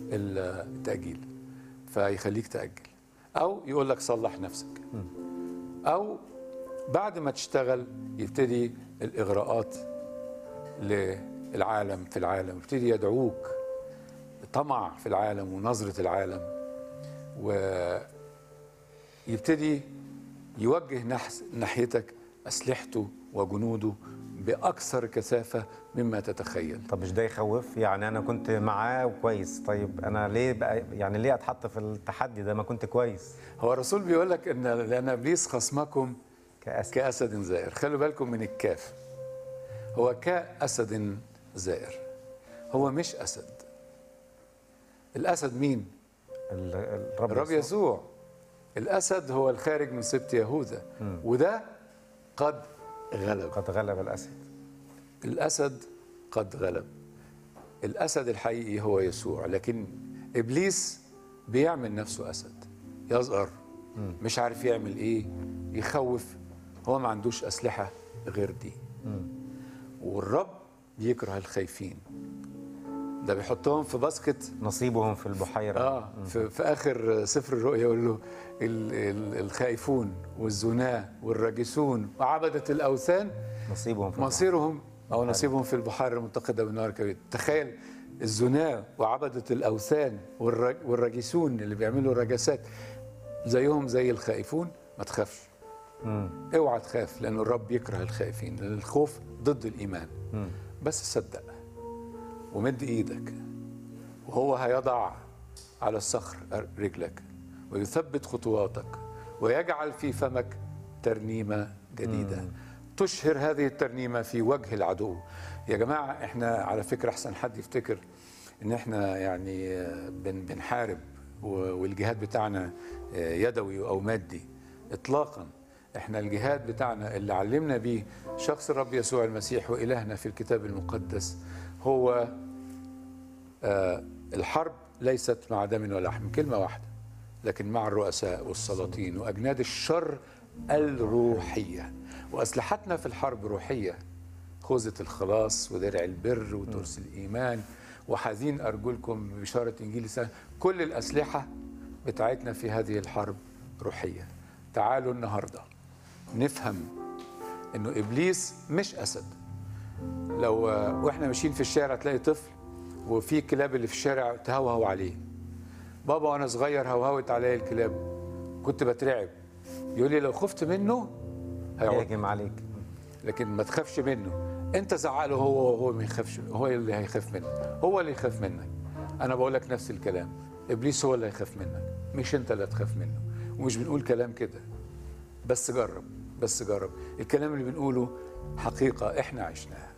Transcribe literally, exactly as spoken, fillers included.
التأجيل، فيخليك تأجل، أو يقول لك صلح نفسك، أو بعد ما تشتغل يبتدي الإغراءات للعالم في العالم، يبتدي يدعوك طمع في العالم ونظرة العالم، ويبتدي يوجه ناحيتك أسلحته وجنوده بأكثر كثافة مما تتخيل. طب مش ده يخوف؟ يعني أنا كنت معاه وكويس، طيب أنا ليه بقى يعني ليه أتحط في التحدي ده ما كنت كويس؟ هو الرسول بيقول لك إن لأن إبليس خصمكم كأسد, كأسد زائر. خلوا بالكم من الكاف، هو كأسد زائر، هو مش أسد. الأسد مين؟ الرب, الرب يسوع. الأسد هو الخارج من سبط يهوذا، وده قد غلب. قد غلب الأسد. الأسد قد غلب. الأسد الحقيقي هو يسوع، لكن إبليس بيعمل نفسه أسد، يصغر، مش عارف يعمل إيه، يخوف، هو ما عندوش أسلحة غير دي. والرب بيكره الخايفين، ده بيحطهم في باسكت نصيبهم في البحيرة. آه في, في آخر سفر الرؤيا يقول له الخائفون والزناة والراجسون وعبدة الأوثان نصيبهم في مصيرهم أو نصيبهم في البحيرة المتقدة بالنار كبير. تخيل الزناة وعبدة الأوثان والراجسون اللي بيعملوا رجسات زيهم زي الخائفون، ما تخافش. مم. اوعى تخاف، لأن الرب يكره الخائفين، لأن الخوف ضد الإيمان. مم. بس صدق ومد إيدك، وهو هيضع على الصخر رجلك ويثبت خطواتك ويجعل في فمك ترنيمة جديدة. مم. تشهر هذه الترنيمة في وجه العدو. يا جماعة احنا على فكرة أحسن حد يفتكر ان احنا يعني بنحارب والجهاد بتاعنا يدوي أو مادي، إطلاقا. احنا الجهاد بتاعنا اللي علمنا بيه شخص الرب يسوع المسيح وإلهنا في الكتاب المقدس هو آه الحرب ليست مع دم ولحم، كلمة واحدة، لكن مع الرؤساء والسلاطين وأجناد الشر الروحية. وأسلحتنا في الحرب روحية، خوذة الخلاص ودرع البر وترس الإيمان وحزين أرجلكم ببشارة إنجيل السلام. كل الأسلحة بتاعتنا في هذه الحرب روحية. تعالوا النهاردة نفهم إنه إبليس مش أسد. لو وإحنا ماشيين في الشارع تلاقي طفل وفي كلاب اللي في الشارع تهوهو عليه، بابا وأنا صغير هوهوت علي الكلاب، كنت بترعب، يقول لي لو خفت منه هيهجم عليك، لكن ما تخافش منه. انت زعله هو وهو ما يخافش، هو اللي هيخاف منك، هو اللي يخاف منك. انا بقول لك نفس الكلام، ابليس هو اللي هيخاف منك، مش انت اللي هتخاف منه. ومش بنقول كلام كده، بس جرب، بس جرب. الكلام اللي بنقوله حقيقة احنا عشناها.